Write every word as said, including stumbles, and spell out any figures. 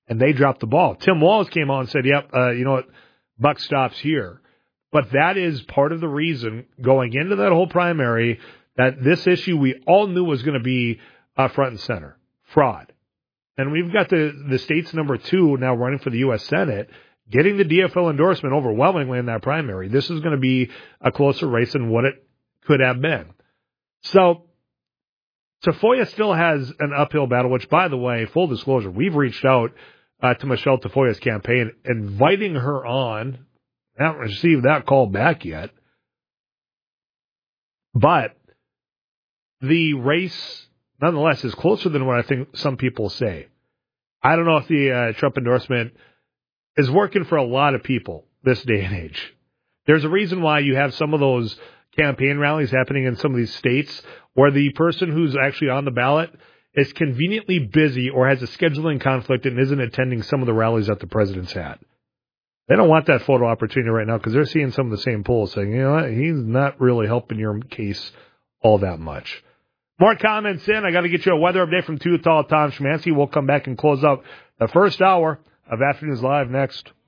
and they dropped the ball. Tim Walz came on and said, yep, uh, you know what, buck stops here. But that is part of the reason going into that whole primary that this issue we all knew was going to be uh, front and center, fraud. And we've got the, the state's number two now running for the U S Senate, getting the D F L endorsement overwhelmingly in that primary. This is going to be a closer race than what it could have been. So Tafoya still has an uphill battle, which, by the way, full disclosure, we've reached out uh, to Michelle Tafoya's campaign, inviting her on. I haven't received that call back yet. But the race, nonetheless, is closer than what I think some people say. I don't know if the uh, Trump endorsement is working for a lot of people this day and age. There's a reason why you have some of those campaign rallies happening in some of these states where the person who's actually on the ballot is conveniently busy or has a scheduling conflict and isn't attending some of the rallies that the president's had. They don't want that photo opportunity right now because they're seeing some of the same polls saying, you know what, he's not really helping your case all that much. More comments in. I got to get you a weather update from Too Tall Tom Szymanski. We'll come back and close out the first hour of Afternoons Live next.